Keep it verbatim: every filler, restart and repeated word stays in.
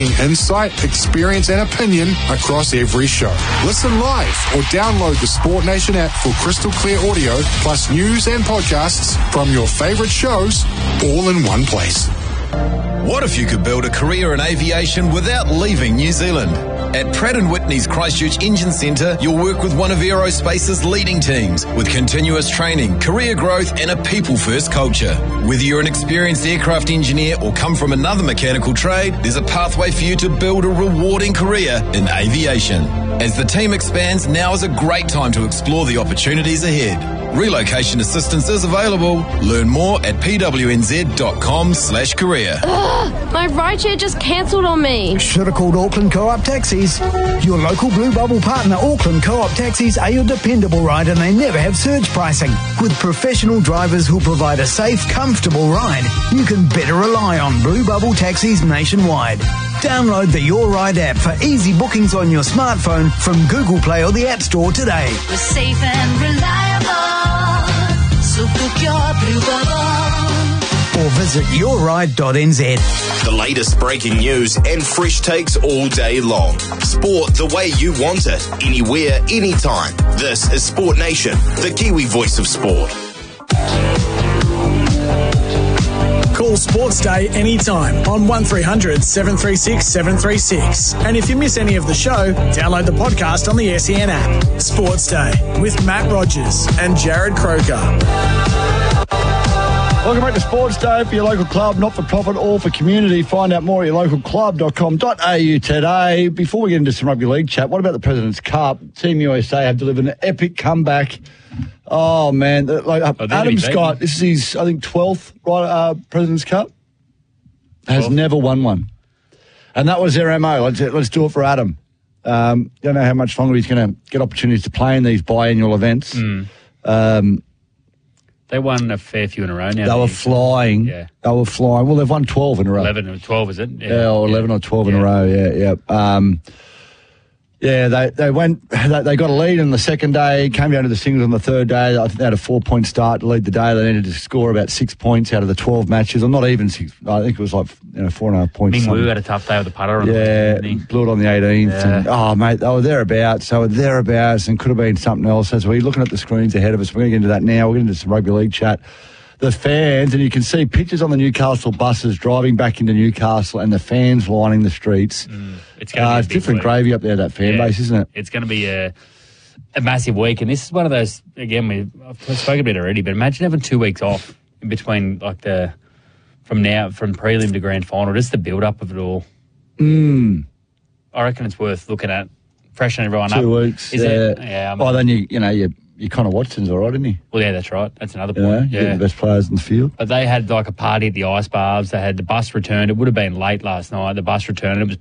Insight, experience and opinion across every show. Listen live or download the Sport Nation app for crystal clear audio plus news and podcasts from your favourite shows all in one place. What if you could build a career in aviation without leaving New Zealand? At Pratt and Whitney's Christchurch Engine Centre, you'll work with one of Aerospace's leading teams with continuous training, career growth and a people-first culture. Whether you're an experienced aircraft engineer or come from another mechanical trade, there's a pathway for you to build a rewarding career in aviation. As the team expands, now is a great time to explore the opportunities ahead. Relocation assistance is available. Learn more at pwnz.com slash career. Ugh, my rideshare just cancelled on me. Should have called Auckland Co-op Taxis. Your local Blue Bubble partner, Auckland Co-op Taxis, are your dependable ride and they never have surge pricing. With professional drivers who'll provide a safe, comfortable ride, you can better rely on Blue Bubble Taxis nationwide. Download the Your Ride app for easy bookings on your smartphone from Google Play or the App Store today. We're safe and reliable, so book your Blue Bubble. Or visit your ride dot n z. The latest breaking news and fresh takes all day long. Sport the way you want it, anywhere, anytime. This is Sport Nation, the Kiwi voice of sport. Call Sports Day anytime on one three hundred seven three six seven three six. And if you miss any of the show, download the podcast on the S E N app. Sports Day with Matt Rogers and Jared Croker. Welcome back to Sports Day for your local club, not for profit or for community. Find out more at your local club dot com dot a u today. Before we get into some rugby league chat, what about the President's Cup? Team U S A have delivered an epic comeback. Oh, man. Like uh, oh, Adam Scott, this is his, I think, twelfth right, uh, President's Cup. Has twelve. Never won one. And that was their M O. Let's, let's do it for Adam. Um, don't know how much longer he's going to get opportunities to play in these biannual events. Mm. Um, they won a fair few in a row now. They were flying. Yeah. They were flying. Well, they've won twelve in a row. eleven or twelve, is it? Yeah, yeah or eleven yeah. or twelve yeah. in a row, yeah, yeah. Um, yeah, they, they went, they, they got a lead on the second day, came down to the singles on the third day. I think they had a four-point start to lead the day. They needed to score about six points out of the twelve matches, or not even six. I think it was like, you know, four and a half points. Ming Wu had a tough day with the putter. On yeah, the blew it on the eighteenth. Yeah. And, oh, mate, they were thereabouts. They were thereabouts and could have been something else. As we're looking at the screens ahead of us, we're going to get into that now. We're going to do some rugby league chat. The fans, and you can see pictures on the Newcastle buses driving back into Newcastle and the fans lining the streets. Mm, it's going to uh, be it's different week. gravy up there, that fan yeah, base, isn't it? It's going to be a, a massive week. And this is one of those, again, we, I've spoken about it already, but imagine having two weeks off in between, like the, from now, from prelim to grand final, just the build-up of it all. Mm. I reckon it's worth looking at, freshening everyone two up. Two weeks. Is yeah. it? Yeah. Oh, then you, you know, you. You Connor Watson's all right, isn't he? Well, yeah, that's right. That's another You know, point. you Yeah, get the best players in the field. But they had like a party at the Ice Bars. They had the bus returned. It would have been late last night. The bus returned. It was